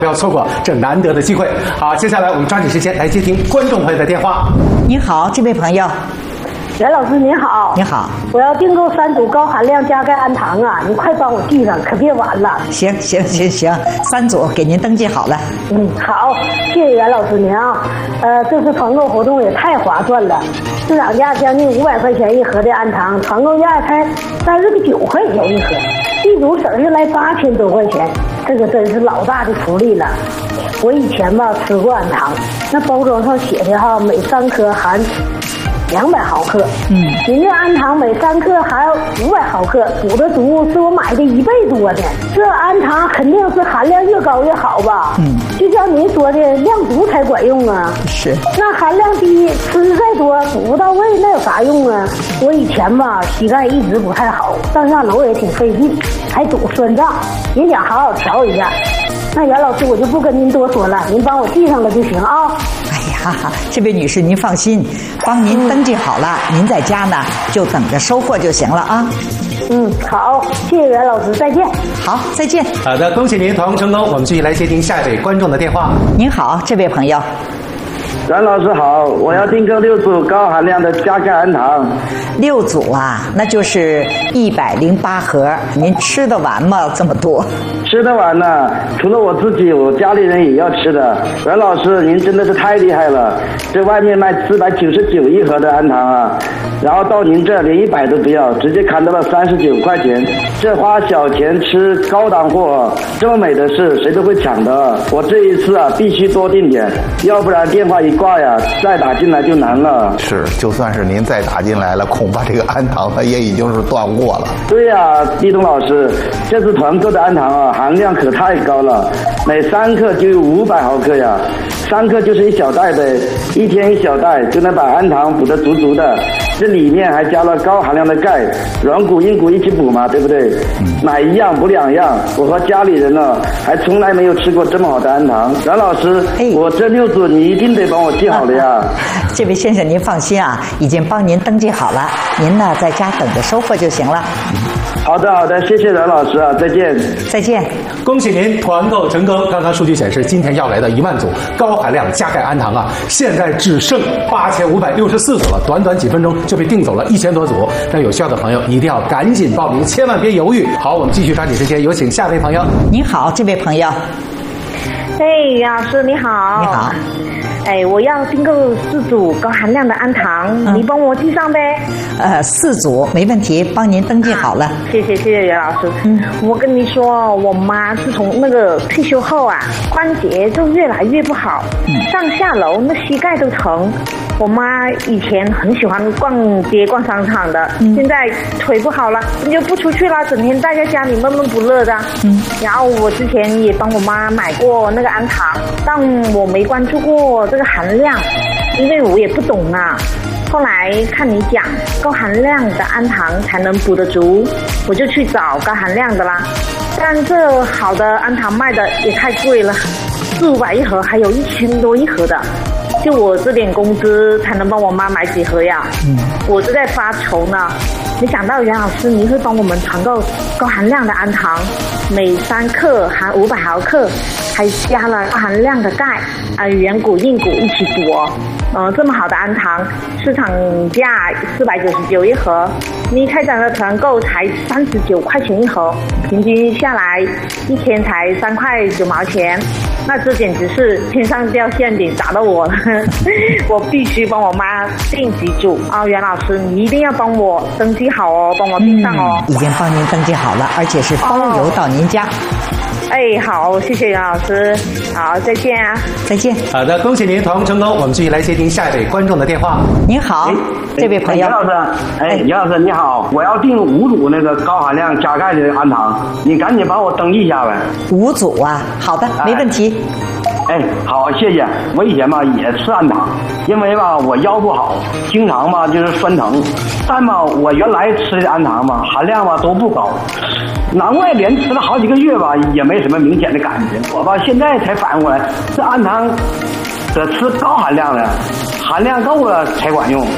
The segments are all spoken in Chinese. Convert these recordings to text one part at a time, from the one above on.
不要错过这难得的机会。好，接下来我们抓紧时间来接听观众朋友的电话。 您好，这位朋友。 袁老师您好， 你好， 我要订购3组高含量加钙氨糖啊，你快帮我记上，可别晚了。 行，3组给您登记好了。 好，谢谢袁老师您啊。这次团购活动也太划算了，市场价将近500块钱一盒的氨糖，团购价才39块钱一盒，一组省下来8000多块钱，这个真是老大的福利了。我以前吧吃过氨糖，那包装上写的哈，每3颗含200毫克，您这氨糖每3克含500毫克，补的足是我买的1倍多的。这氨糖肯定是含量越高越好吧？就像您说的，量足才管用啊。 是。那含量低，吃再多补不到位，那有啥用啊？我以前吧膝盖一直不太好，上下楼也挺费劲，还总酸胀。您想好好调一下。那袁老师，我就不跟您多说了，您帮我记上了就行啊。 哎呀，这位女士您放心，帮您登记好了，您在家呢就等着收货就行了啊。 好，谢谢袁老师，再见。 好，再见。 好的，恭喜您团购成功，我们继续来接听下一位观众的电话。 您好，这位朋友。 阮老师好，我要订购6组高含量的加钙氨糖。 6组啊，那就是108盒，您吃得完吗？这么多？ 吃得完呢，除了我自己，我家里人也要吃的。阮老师，您真的是太厉害了！这外面卖499一盒的氨糖啊，然后到您这连100都不要，直接砍到了39块钱。这花小钱吃高档货，这么美的事谁都会抢的。我这一次啊，必须多订点，要不然电话一挂呀，再打进来就难了。 是，就算是您再打进来了，恐怕这个氨糖它也已经是断货了。 对呀，立东老师，这次团购的氨糖啊，含量可太高了，每3克就有500毫克呀，3克就是1小袋呗，1天1小袋就能把氨糖补得足足的。这里面还加了高含量的钙，软骨硬骨一起补嘛，对不对？哪一样补2样？我和家里人呢，还从来没有吃过这么好的氨糖。阮老师，我这6组你一定得帮我记好了呀。 这位先生您放心啊，已经帮您登记好了，您呢在家等着收货就行了。 好的，谢谢阮老师啊，再见。 再见。 恭喜您团购成功！刚刚数据显示，今天要来的1万组高含量加钙氨糖啊，现在只剩8564组了，短短几分钟就被订走了1000多组。那有需要的朋友一定要赶紧报名，千万别犹豫。好，我们继续抓紧时间，有请下位朋友。 您好，这位朋友。 袁老师你好。 你好。 我要订购4组高含量的氨糖，你帮我记上呗。 4组没问题，帮您登记好了。 谢谢袁老师。我跟你说，我妈自从那个退休后啊，关节就越来越不好，上下楼那膝盖都疼。我妈以前很喜欢逛街逛商场的，现在腿不好了，就不出去了，整天待在家里闷闷不乐的。然后我之前也帮我妈买过那个氨糖，但我没关注过这个含量，因为我也不懂啊。后来看你讲高含量的氨糖才能补得足，我就去找高含量的啦。但这好的氨糖卖的也太贵了，400、500一盒，还有1000多一盒的。就我这点工资才能帮我妈买几盒呀？我就在发愁呢。没想到袁老师你会帮我们团购高含量的氨糖，每3克含500毫克，还加了高含量的钙软骨硬骨一起补哦。这么好的氨糖，市场价499一盒，你开展的团购才39块钱一盒，平均下来1天才3块9毛钱。那这简直是天上掉馅饼砸到我了，我必须帮我妈订几组啊！袁老师，你一定要帮我登记好哦，帮我订上哦。 已经帮您登记好了，而且是包邮到您家。 好，谢谢袁老师，好，再见啊， 再见。 好的，恭喜您团购成功，我们继续来接听下一位观众的电话。 您好，这位朋友。 袁老师，袁老师你好，我要订5组那个高含量加钙的氨糖，你赶紧帮我登记一下呗。 5组啊，好的，没问题。 好，谢谢。我以前吧也吃氨糖，因为吧我腰不好，经常吧就是酸疼。但吧我原来吃的氨糖吧含量吧都不高，难怪连吃了好几个月吧也没什么明显的感觉。我吧现在才反应过来，这氨糖得吃高含量的，含量够了才管用。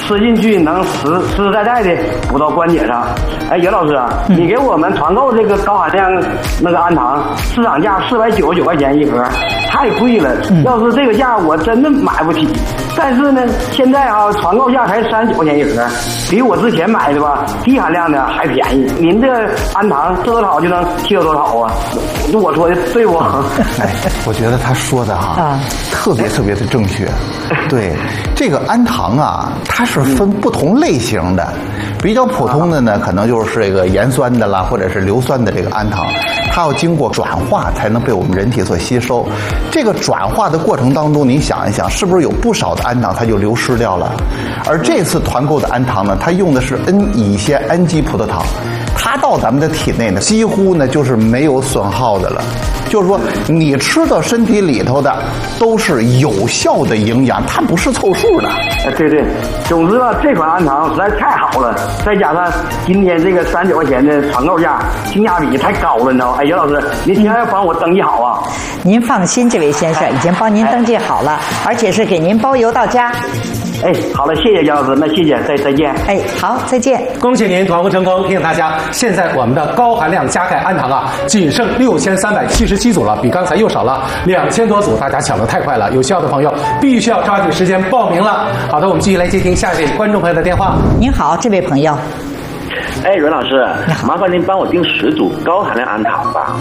吃进去能实实在在的补到关节上。哎，袁老师啊，你给我们团购这个高含量那个氨糖，市场价499块钱一盒，太贵了。要是这个价，我真的买不起。但是呢，现在啊，团购价才39块钱一盒，比我之前买的吧低含量的还便宜。您这氨糖吃多少就能提到多少啊？我说的对不？ 哎，我觉得他说的特别的正确。对，这个氨糖啊，它是分不同类型的，比较普通的呢，可能就是这个盐酸的啦，或者是硫酸的这个氨糖，它要经过转化才能被我们人体所吸收。这个转化的过程当中，您想一想，是不是有不少的氨糖它就流失掉了？而这次团购的氨糖呢，它用的是 N 乙酰氨基葡萄糖，它到咱们的体内呢，几乎呢就是没有损耗的了。就是说，你吃到身体里头的都是有效的营养，它不是凑数的。 对对，总之吧，这款氨糖实在太好了，再加上今天这个39块钱的团购价，性价比太高了，你知道吗？哎，袁老师，您千万要帮我登记好啊！ 您放心，这位先生已经帮您登记好了，而且是给您包邮到家。 哎，好了，谢谢袁老师，那谢谢，再见。 哎，好，再见。 恭喜您团购成功！提醒大家，现在我们的高含量加钙氨糖啊，仅剩6377组了，比刚才又少了2000多组，大家抢得太快了，有需要的朋友必须要抓紧时间报名了。好的，我们继续来接听下一位观众朋友的电话。 您好，这位朋友。 哎，阮老师，麻烦您帮我订10组高含量氨糖吧。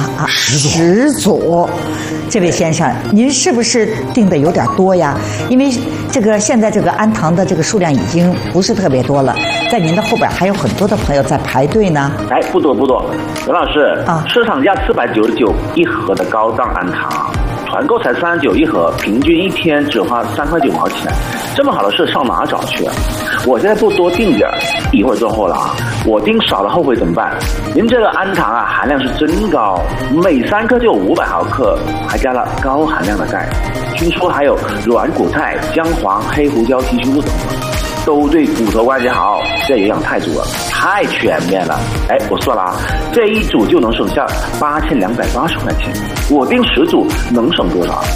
10组，这位先生，您是不是订的有点多呀？因为现在这个氨糖的这个数量已经不是特别多了，在您的后边还有很多的朋友在排队呢。 哎，不多，阮老师市场价499一盒的高档氨糖，团购才39一盒，平均一天只花3块9毛钱，这么好的事上哪找去啊？我现在不多订点，一会儿做后了啊，我订少了后悔怎么办？您这个氨糖啊，含量是真高，每3克就有500毫克，还加了高含量的钙，听说还有软骨肽、姜黄、黑胡椒提取物等等，都对骨头关节好，这营养太足了，太全面了。哎，我算了啊，这一组就能省下8280块钱，我订10组能省多少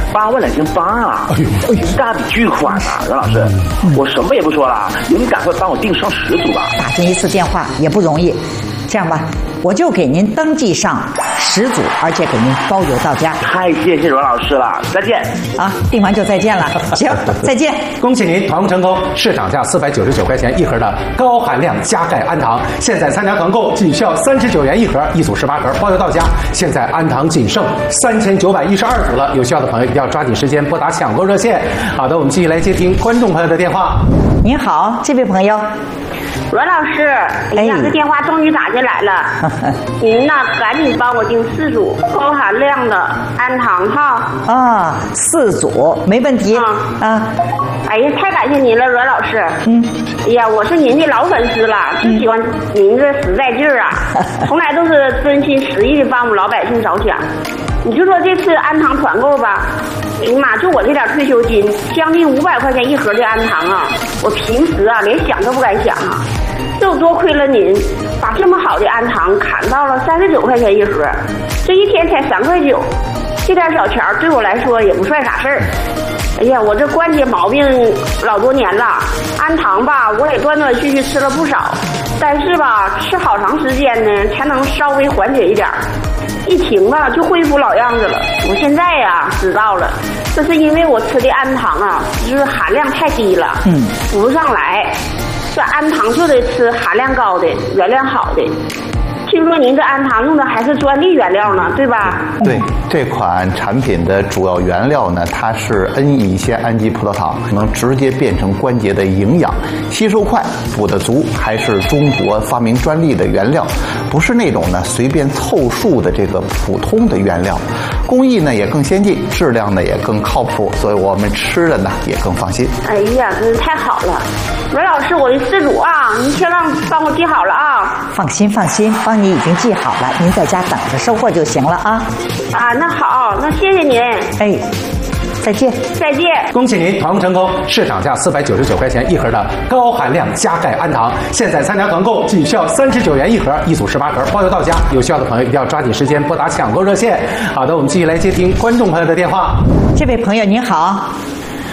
？82800啊！一大笔巨款啊！阮老师，我什么也不说了，您赶快帮我订上10组吧。 打进一次电话也不容易，这样吧，我就给您登记上10组，而且给您包邮到家。 太谢谢阮老师了，再见。 啊，订完就再见了。行，再见。 恭喜您团购成功！市场价499块钱一盒的高含量加钙氨糖，现在参加团购仅需要39元一盒，一组18盒，包邮到家。现在氨糖仅剩3912组了，有需要的朋友一定要抓紧时间拨打抢购热线。好的，我们继续来接听观众朋友的电话。 您好，这位朋友。 阮老师，哎呀，这电话终于打进来了。您呢，赶紧帮我订4组高含量的氨糖哈。 4组没问题。 哎呀，太感谢您了，阮老师。哎呀，我是您的老粉丝了，就喜欢您这实在劲儿啊，从来都是真心实意的帮我们老百姓着想。你就说这次氨糖团购吧，哎呀妈，就我这点退休金，将近500块钱一盒的氨糖啊，我平时啊连想都不敢想啊。就多亏了您，把这么好的氨糖砍到了39块钱一盒，这一天才3块9，这点小钱对我来说也不算啥事儿。哎呀，我这关节毛病老多年了，氨糖吧我也断断续续吃了不少，但是吧吃好长时间呢才能稍微缓解一点，一停吧就恢复老样子了。我现在呀知道了，这是因为我吃的氨糖啊就是含量太低了，补不上来。这氨糖就得吃含量高的、原料好的。听说您这氨糖用的还是专利原料呢，对吧？ 对，这款产品的主要原料呢，它是 N 乙酰氨基葡萄糖，能直接变成关节的营养，吸收快，补得足，还是中国发明专利的原料，不是那种呢随便凑数的这个普通的原料，工艺呢也更先进，质量呢也更靠谱，所以我们吃的呢也更放心。 哎呀，真是太好了！阮老师，我的4组啊，您千万帮我记好了啊！ 放心，帮你已经记好了，您在家等着收货就行了啊！ 那好，那谢谢您。 哎，再见。 恭喜您团购成功！市场价499块钱一盒的高含量加钙氨糖，现在参加团购仅需要39元一盒，一组18盒，包邮到家。有需要的朋友一定要抓紧时间拨打抢购热线。好的，我们继续来接听观众朋友的电话。 这位朋友您好。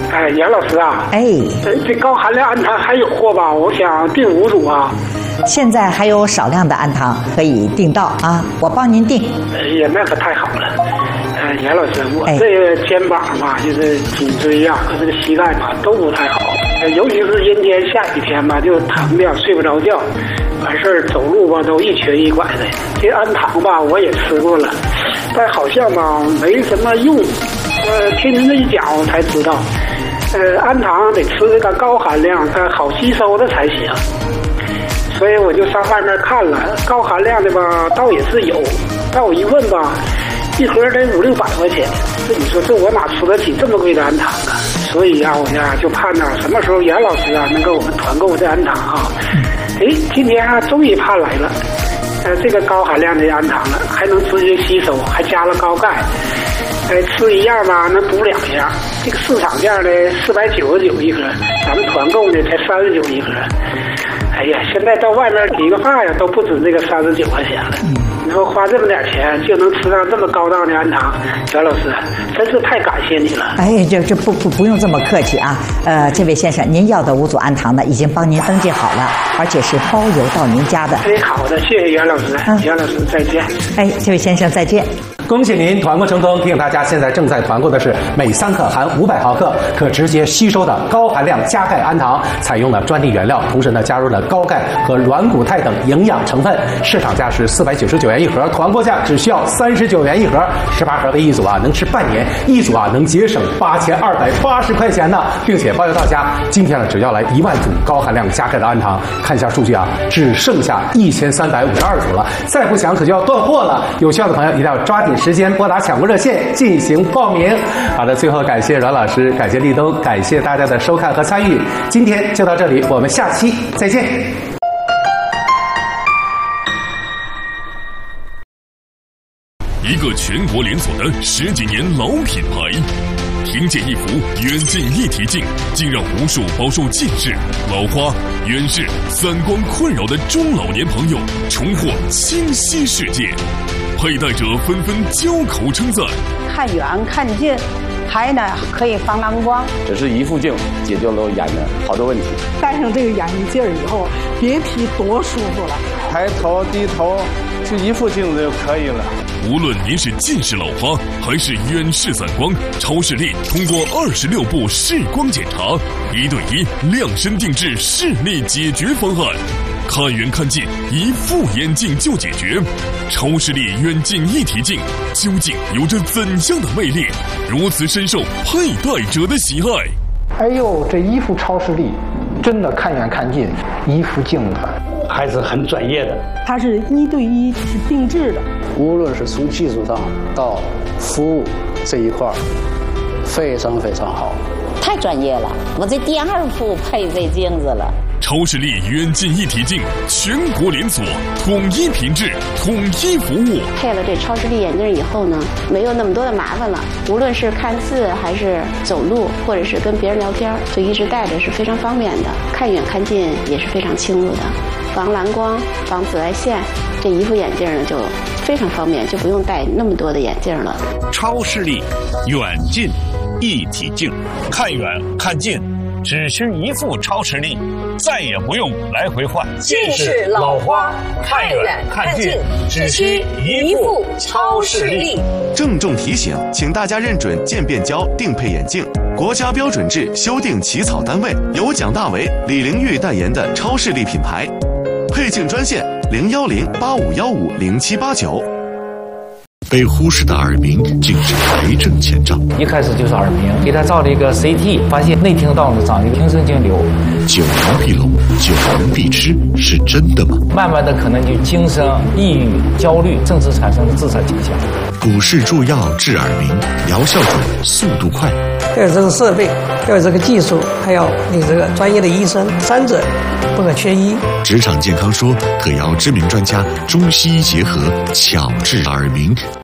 哎，严老师啊，这高含量氨糖还有货吧？我想订5组啊。 现在还有少量的氨糖可以订到啊，我帮您订。 哎呀，那可太好了。严老师，我这个肩膀吧，就是颈椎呀和这个膝盖吧都不太好，尤其是阴天下雨天吧，就疼的睡不着觉，完事儿走路吧都一瘸一拐的。这氨糖吧我也吃过了，但好像吧没什么用。听您这一讲我才知道，氨糖得吃这个高含量，它好吸收的才行。所以我就上外面看了，高含量的吧倒也是有，但我一问吧，一盒得500-600块钱，这你说这我哪吃得起这么贵的氨糖啊？所以呀，我呀就盼着什么时候严老师啊能给我们团购这氨糖啊。今天啊终于盼来了，这个高含量的氨糖了，还能直接吸收，还加了高钙，吃一样吧能补2样。这个市场价呢499一盒，咱们团购呢才39一盒。哎呀，现在到外面理个发呀都不止这个39块钱了。你说花这么点钱就能吃上这么高档的氨糖，袁老师真是太感谢你了。 哎，这不用这么客气啊。这位先生，您要的5组氨糖呢已经帮您登记好了，而且是包邮到您家的。 好的，谢谢袁老师。袁老师再见。 这位先生再见。 恭喜您团购成功！提醒大家，现在正在团购的是每3克含500毫克，可直接吸收的高含量加钙氨糖，采用了专利原料，同时呢加入了高钙和软骨肽等营养成分。市场价是499元一盒，团购价只需要39元一盒，18盒为一组啊，能吃半年，一组啊能节省8280块钱呢，并且包邮到家。今天呢，只要来1万组高含量加钙的氨糖，看一下数据啊，只剩下1352组了，再不抢可就要断货了。有需要的朋友一定要抓紧时间拨打抢购热线进行报名。好的，最后感谢阮老师，感谢立冬，感谢大家的收看和参与。今天就到这里，我们下期再见。 一个全国连锁的10几年老品牌，听见一幅远近一体镜，竟让无数饱受近视、老花、远视、散光困扰的中老年朋友重获清晰世界。佩戴者纷纷交口称赞， 看远看近，还呢可以防蓝光。 只是一副镜解决了眼的好多问题。 戴上这个眼镜以后，别提多舒服了。 抬头低头，就一副镜子就可以了。 无论您是近视老花还是远视散光，超视力通过26步视光检查，1对1量身定制视力解决方案。看远看近，一副眼镜就解决。超视力远近一体镜究竟有着怎样的魅力，如此深受佩戴者的喜爱？ 哎呦，这一副超视力，真的看远看近，一副镜子还是很专业的。 它是1对1是定制的， 无论是从技术上到服务这一块，非常非常好。 太专业了，我这第2副配这镜子了。 超视力远近一体镜全国连锁，统一品质，统一服务。 配了这超视力眼镜以后呢，没有那么多的麻烦了。无论是看字还是走路，或者是跟别人聊天，就一直戴着是非常方便的。看远看近也是非常清楚的，防蓝光、防紫外线。这一副眼镜呢就非常方便，就不用戴那么多的眼镜了。 超视力远近一体镜，看远看近只需一副超视力，再也不用来回换。 近视老花，看远看近只需一副超视力。 郑重提醒，请大家认准渐变胶定配眼镜，国家标准制修订起草单位，由蒋大为、李玲玉代言的超视力品牌。配镜专线010-8515-0789。 被忽视的耳鸣竟是癌症前兆。 一开始就是耳鸣，给他照了一个 CT， 发现内听道呢长一个听神经瘤。 久疗必聋，久人必痴，是真的吗？ 慢慢的可能就精神、抑郁、焦虑，甚至产生了自杀倾向。 补氏助药治耳鸣，疗效准，速度快。 要有这个设备，要有这个技术，还要有这个专业的医生，三者不可缺一。 职场健康说特邀知名专家，中西医结合，巧治耳鸣。